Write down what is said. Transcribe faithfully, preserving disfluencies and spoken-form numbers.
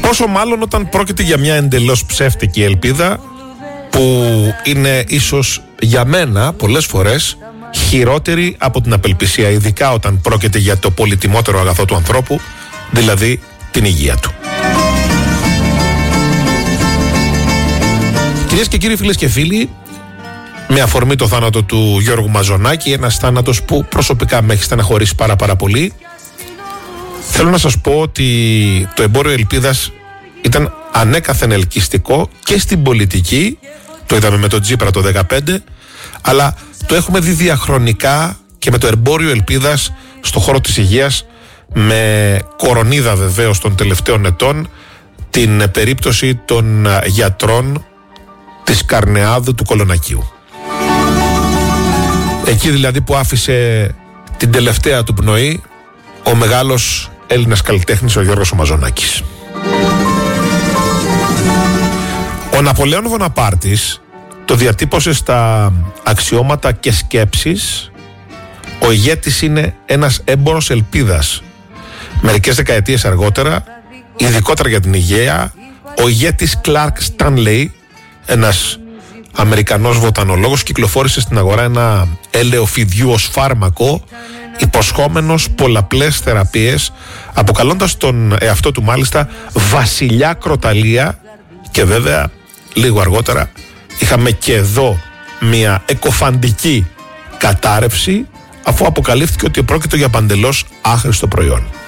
Πόσο μάλλον όταν πρόκειται για μια εντελώς ψεύτικη ελπίδα που είναι ίσως για μένα πολλές φορές χειρότερη από την απελπισία, ειδικά όταν πρόκειται για το πολυτιμότερο αγαθό του ανθρώπου, δηλαδή την υγεία του. Κυρίες και κύριοι, φίλες και φίλοι, με αφορμή το θάνατο του Γιώργου Μαζονάκη, ένας θάνατος που προσωπικά με έχει στεναχωρήσει πάρα πάρα πολύ, θέλω να σας πω ότι το εμπόριο ελπίδας ήταν ανέκαθεν ελκυστικό και στην πολιτική, το είδαμε με τον Τσίπρα το δεκαπέντε, αλλά το έχουμε δει διαχρονικά και με το εμπόριο ελπίδας στο χώρο της υγείας, με κορονίδα βεβαίως των τελευταίων ετών την περίπτωση των γιατρών της Καρνεάδου του Κολονακίου. Εκεί δηλαδή που άφησε την τελευταία του πνοή ο μεγάλος Έλληνας καλλιτέχνης ο Γιώργος ο Μαζονάκης. Ο Ναπολέον Βοναπάρτης το διατύπωσε στα αξιώματα και σκέψεις. Ο ηγέτης είναι ένας έμπορος ελπίδας. Μερικές δεκαετίες αργότερα, ειδικότερα για την υγεία, ο ηγέτης Κλάρκ Στάνλεϊ, ένας Αμερικανός βοτανολόγος, κυκλοφόρησε στην αγορά ένα έλαιο φιδιού ως φάρμακο, υποσχόμενος πολλαπλές θεραπείες, αποκαλώντας τον εαυτό του μάλιστα βασιλιά κροταλία. Και βέβαια λίγο αργότερα είχαμε και εδώ μια εκοφαντική κατάρρευση, αφού αποκαλύφθηκε ότι πρόκειται για παντελώς άχρηστο προϊόν.